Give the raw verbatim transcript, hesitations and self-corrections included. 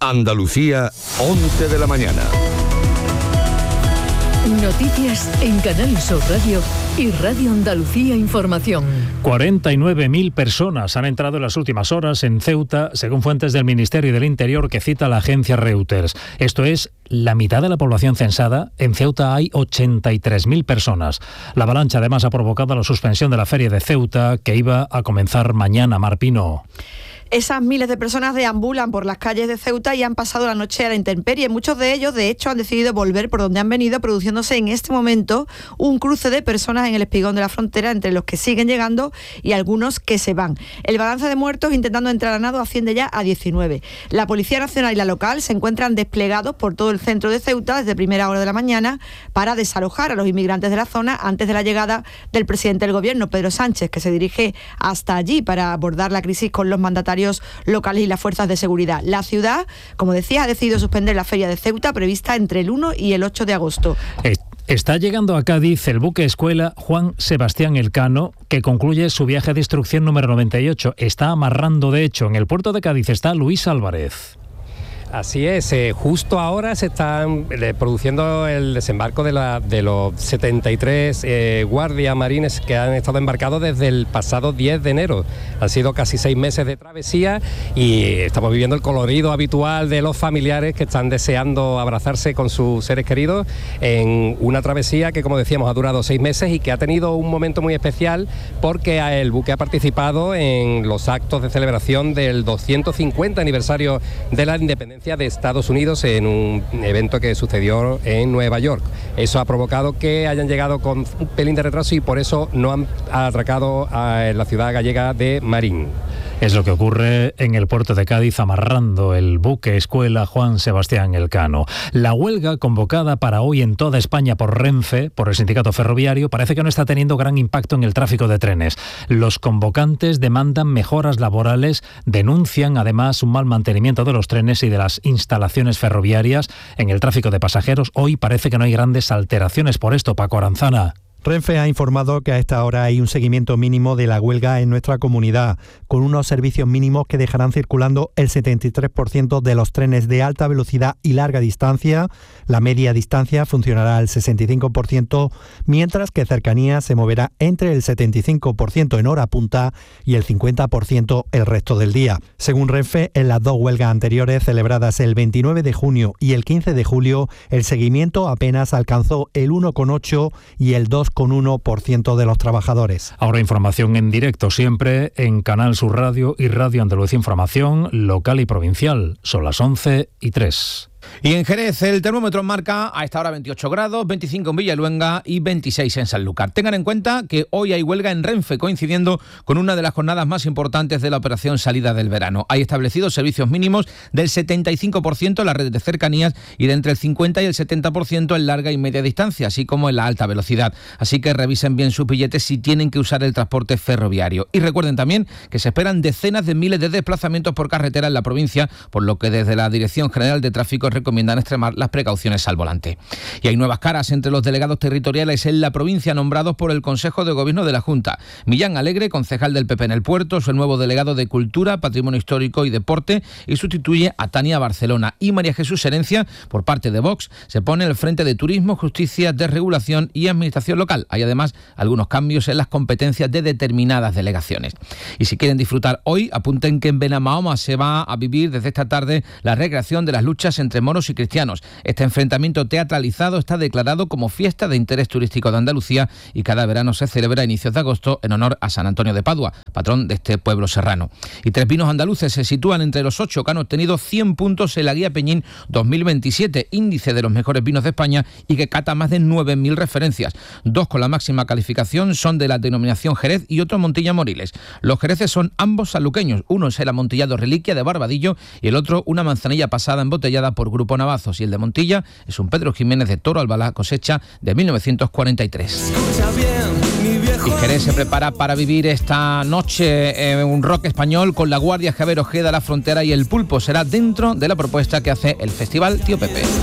Andalucía, once de la mañana. Noticias en Canal Sur Radio y Radio Andalucía Información. cuarenta y nueve mil personas han entrado en las últimas horas en Ceuta, según fuentes del Ministerio del Interior que cita la agencia Reuters. Esto es la mitad de la población censada. En Ceuta hay ochenta y tres mil personas. La avalancha además ha provocado la suspensión de la feria de Ceuta, que iba a comenzar mañana. Mar Pino. Esas miles de personas deambulan por las calles de Ceuta y han pasado la noche a la intemperie. Muchos de ellos, de hecho, han decidido volver por donde han venido, produciéndose en este momento un cruce de personas en el espigón de la frontera, entre los que siguen llegando y algunos que se van. El balance de muertos intentando entrar a nado asciende ya a diecinueve. La Policía Nacional y la local se encuentran desplegados por todo el centro de Ceuta desde primera hora de la mañana para desalojar a los inmigrantes de la zona antes de la llegada del presidente del gobierno, Pedro Sánchez, que se dirige hasta allí para abordar la crisis con los mandatarios locales y las fuerzas de seguridad. La ciudad, como decía, ha decidido suspender la feria de Ceuta prevista entre el uno y el ocho de agosto. Está llegando a Cádiz el buque escuela Juan Sebastián Elcano, que concluye su viaje de instrucción número noventa y ocho. Está amarrando, de hecho. En el puerto de Cádiz está Luis Álvarez. Así es, eh, justo ahora se están eh, produciendo el desembarco de, la, de los setenta y tres eh, guardias marines que han estado embarcados desde el pasado diez de enero. Han sido casi seis meses de travesía y estamos viviendo el colorido habitual de los familiares que están deseando abrazarse con sus seres queridos en una travesía que, como decíamos, ha durado seis meses y que ha tenido un momento muy especial porque el buque ha participado en los actos de celebración del doscientos cincuenta aniversario de la independencia de Estados Unidos en un evento que sucedió en Nueva York. Eso ha provocado que hayan llegado con un pelín de retraso y por eso no han atracado a la ciudad gallega de Marín. Es lo que ocurre en el puerto de Cádiz, amarrando el buque escuela Juan Sebastián Elcano. La huelga convocada para hoy en toda España por Renfe, por el sindicato ferroviario, parece que no está teniendo gran impacto en el tráfico de trenes. Los convocantes demandan mejoras laborales, denuncian además un mal mantenimiento de los trenes y de las instalaciones ferroviarias. En el tráfico de pasajeros hoy parece que no hay grandes alteraciones por esto. Paco Aranzana. Renfe ha informado que a esta hora hay un seguimiento mínimo de la huelga en nuestra comunidad, con unos servicios mínimos que dejarán circulando el setenta y tres por ciento de los trenes de alta velocidad y larga distancia. La media distancia funcionará al sesenta y cinco por ciento, mientras que cercanía se moverá entre el setenta y cinco por ciento en hora punta y el cincuenta por ciento el resto del día. Según Renfe, en las dos huelgas anteriores, celebradas el veintinueve de junio y el quince de julio, el seguimiento apenas alcanzó el uno coma ocho y el dos con uno por ciento de los trabajadores. Ahora información en directo siempre en Canal Sur Radio y Radio Andalucía Información local y provincial. Son las once y tres. Y en Jerez el termómetro marca a esta hora veintiocho grados, veinticinco en Villaluenga y veintiséis en Sanlúcar. Tengan en cuenta que hoy hay huelga en Renfe, coincidiendo con una de las jornadas más importantes de la operación salida del verano. Hay establecidos servicios mínimos del setenta y cinco por ciento en la red de cercanías y de entre el cincuenta y el setenta por ciento en larga y media distancia, así como en la alta velocidad. Así que revisen bien sus billetes si tienen que usar el transporte ferroviario. Y recuerden también que se esperan decenas de miles de desplazamientos por carretera en la provincia, por lo que desde la Dirección General de Tráfico recomiendan extremar las precauciones al volante. Y hay nuevas caras entre los delegados territoriales en la provincia nombrados por el Consejo de Gobierno de la Junta. Millán Alegre, concejal del P P en el Puerto, es el nuevo delegado de Cultura, Patrimonio Histórico y Deporte y sustituye a Tania Barcelona. Y María Jesús Herencia, por parte de Vox, se pone al frente de Turismo, Justicia, Desregulación y Administración Local. Hay además algunos cambios en las competencias de determinadas delegaciones. Y si quieren disfrutar hoy, apunten que en Benamahoma se va a vivir desde esta tarde la recreación de las luchas entre moros y cristianos. Este enfrentamiento teatralizado está declarado como fiesta de interés turístico de Andalucía y cada verano se celebra a inicios de agosto en honor a San Antonio de Padua, patrón de este pueblo serrano. Y tres vinos andaluces se sitúan entre los ocho que han obtenido cien puntos en la Guía Peñín dos mil veintisiete, índice de los mejores vinos de España y que cata más de nueve mil referencias. Dos con la máxima calificación son de la denominación Jerez y otro Montilla Moriles. Los jereces son ambos sanluqueños, uno es el amontillado Reliquia de Barbadillo y el otro una manzanilla pasada embotellada por Grupo Navazos, y el de Montilla es un Pedro Jiménez de Toro Albalá, cosecha de mil novecientos cuarenta y tres. Y Jerez se prepara para vivir esta noche en un rock español con La Guardia, Javier Ojeda, La Frontera y El Pulpo. Será dentro de la propuesta que hace el Festival Tío Pepe.